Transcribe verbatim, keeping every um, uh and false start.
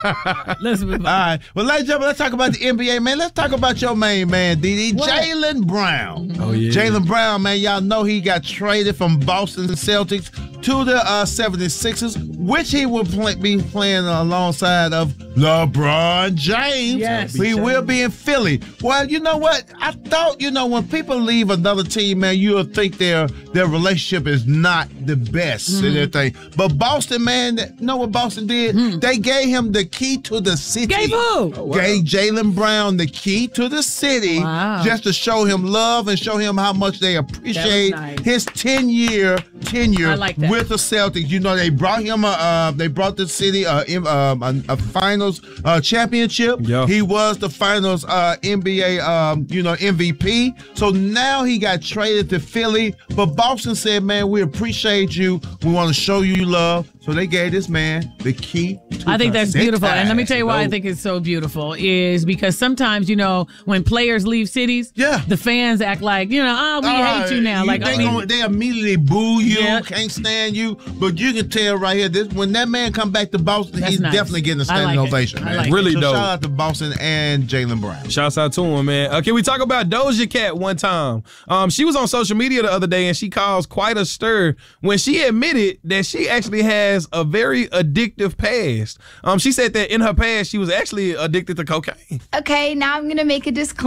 Let's move on. All right. Well, ladies and gentlemen, let's talk about the N B A, man. Let's talk about your main man, D D, Jaylen Brown. Oh, yeah. Jaylen Brown, man, y'all know he got traded from Boston Celtics to the uh, seventy-sixers, which he will play, be playing alongside of LeBron James. Yes. He will be in Philly. Well, you know what? I thought, you know, when people leave another team, man, you'll think their their relationship is not the best Mm-hmm. and everything. But Boston, man, you know what Boston did? Mm. They gave him the key to the city. Gave who? Oh, wow. Gave Jaylen Brown the key to the city Wow. just to show him love and show him how much they appreciate nice. his ten-year tenure I like that. with the Celtics. You know, they brought him a, uh, they brought the city uh, in, um, a, a finals uh, championship. Yeah. He was the finals uh, N B A, um, you know, M V P. So now he got traded to Philly. But Boston said, man, we appreciate you. We want to show you love. So they gave this man the key to I think the that's city. beautiful. And let me tell you why I No. think it's so beautiful is because sometimes, you know, when players leave cities, Yeah. the fans act like, you know, oh, we Uh, hate you now. Like, they, I mean, gonna- they immediately boo you, Yeah. can't stand you. But you can tell right here, this when that man come back to Boston, That's he's nice. definitely getting a I standing like it. ovation, I man. like it. Really so dope. shout out to Boston and Jaylen Brown. Shouts out to him, man. Uh, can we talk about Doja Cat one time? Um, she was on social media the other day and she caused quite a stir when she admitted that she actually has a very addictive past. Um, she said that in her past she was actually addicted to cocaine. Okay, now I'm going to make a disclaimer.